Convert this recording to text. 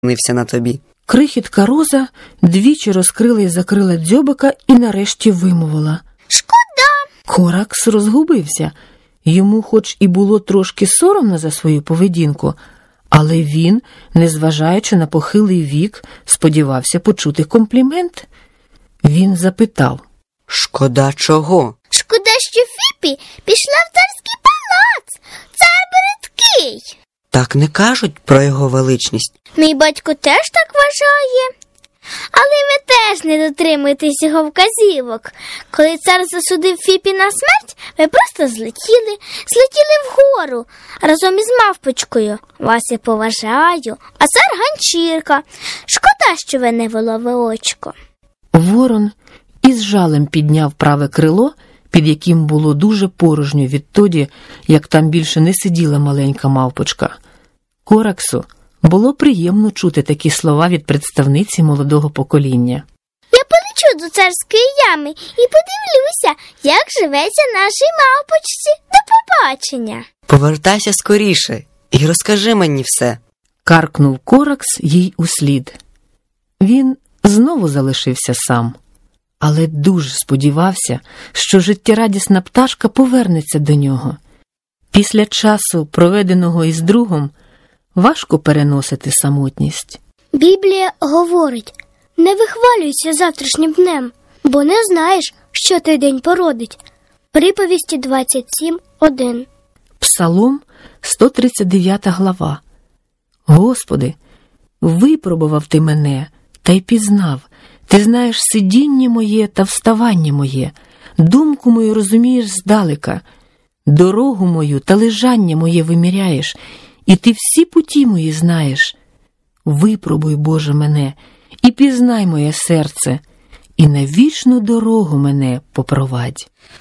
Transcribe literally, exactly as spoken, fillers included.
нився на тобі. Крихітка Роза двічі розкрила і закрила дзьобика і нарешті вимовила: «Шкода!» Коракс розгубився. Йому хоч і було трошки соромно за свою поведінку, але він, незважаючи на похилий вік, сподівався почути комплімент. Він запитав: «Шкода чого?» «Шкода, що Фіпі пішла в царський палац. Цар бридкий!» Так не кажуть про його величність. «Мій батько теж так вважає. Але ви теж не дотримуєтесь його вказівок. Коли цар засудив Фіпі на смерть, ви просто злетіли, злетіли вгору разом із мавпочкою. Вас я поважаю, а цар ганчірка. Шкода, що ви не волове очко». Ворон із жалем підняв праве крило, під яким було дуже порожньо відтоді, як там більше не сиділа маленька мавпочка. Кораксу було приємно чути такі слова від представниці молодого покоління. «Я полечу до царської ями і подивлюся, як живеться нашій мавпочці. До побачення!» «Повертайся скоріше і розкажи мені все!» Каркнув Коракс їй услід. Він знову залишився сам, але дуже сподівався, що життєрадісна пташка повернеться до нього. Після часу, проведеного із другом, важко переносити самотність. Біблія говорить: «Не вихвалюйся завтрашнім днем, бо не знаєш, що той день породить». Приповісті двадцять сім один. Псалом сто тридцять дев'ята глава. «Господи, випробував ти мене, та й пізнав. Ти знаєш сидіння моє та вставання моє, думку мою розумієш здалека, дорогу мою та лежання моє виміряєш, і ти всі путі мої знаєш. Випробуй, Боже, мене, і пізнай моє серце, і на вічну дорогу мене попровадь».